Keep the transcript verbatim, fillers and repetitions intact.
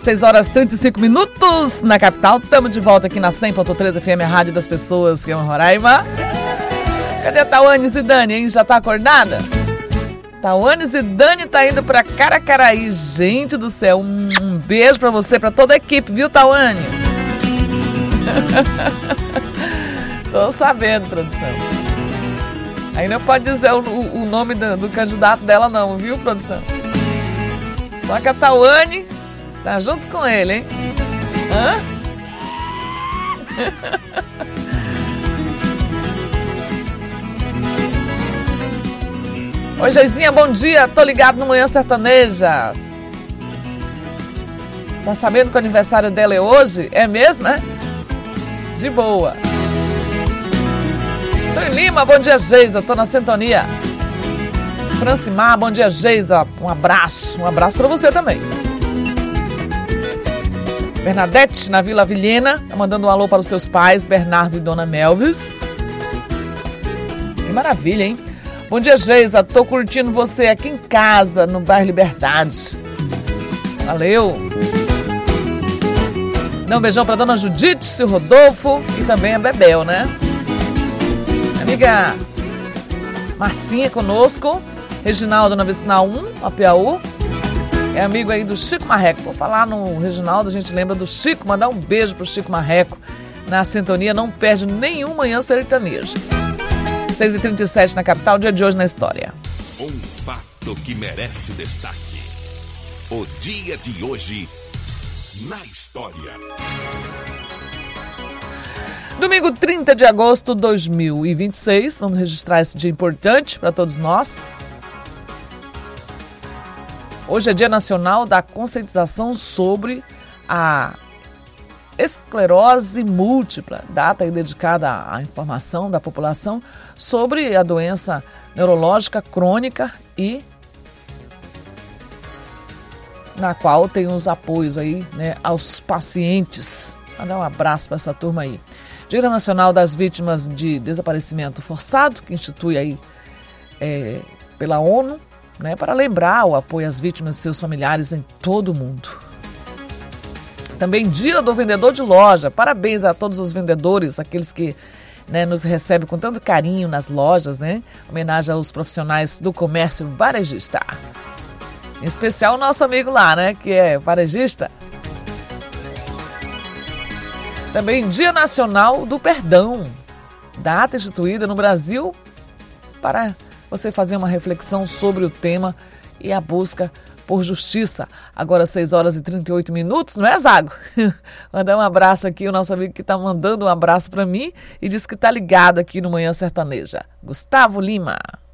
seis horas e trinta e cinco minutos na capital. Estamos de volta aqui na cem ponto três F M, a rádio das pessoas que amam Roraima. Cadê a Tawane Zidane, hein? Já tá acordada? Tawane Zidane tá indo pra Caracaraí. Gente do céu, um, um beijo pra você, pra toda a equipe, viu, Tawane? Tô sabendo, produção. Aí não pode dizer o, o nome do, do candidato dela não, viu, produção? Só que a Tawane tá junto com ele, hein? Hã? Oi, Geizinha, bom dia. Tô ligado no Manhã Sertaneja. Tá sabendo que o aniversário dela é hoje? É mesmo, né? De boa. Tô em Lima, bom dia, Geisa. Tô na sintonia. Francimar, bom dia, Geisa. Um abraço, um abraço pra você também. Bernadette, na Vila Vilhena, tá mandando um alô para os seus pais, Bernardo e Dona Melvis. Que maravilha, hein? Bom dia, Geisa. Tô curtindo você aqui em casa, no bairro Liberdade. Valeu. Dá um beijão pra Dona Judite, seu Rodolfo e também a Bebel, né? Amiga Marcinha conosco. Reginaldo na Vicinal um, a Piauí. É amigo aí do Chico Marreco. Vou falar no Reginaldo, a gente lembra do Chico. Mandar um beijo pro Chico Marreco. Na sintonia, não perde nenhum Manhã Sertaneja. seis e trinta e sete na capital, dia de hoje na história. Um fato que merece destaque. O dia de hoje na história. Domingo trinta de agosto de dois mil e vinte e seis. Vamos registrar esse dia importante para todos nós. Hoje é Dia Nacional da Conscientização sobre a esclerose múltipla, data aí dedicada à informação da população sobre a doença neurológica crônica e na qual tem os apoios aí, né, aos pacientes. Mandar um abraço para essa turma aí. Dia Nacional das Vítimas de Desaparecimento Forçado, que institui aí é, pela ONU, né, para lembrar o apoio às vítimas e seus familiares em todo o mundo. Também Dia do Vendedor de Loja. Parabéns a todos os vendedores, aqueles que, né, nos recebem com tanto carinho nas lojas, né? Homenagem aos profissionais do comércio varejista. Em especial o nosso amigo lá, né, que é varejista. Também Dia Nacional do Perdão. Data instituída no Brasil para você fazer uma reflexão sobre o tema e a busca por justiça. Agora seis horas e trinta e oito minutos, não é, Zago? Mandar um abraço aqui, o nosso amigo que está mandando um abraço para mim e diz que está ligado aqui no Manhã Sertaneja. Gustavo Lima.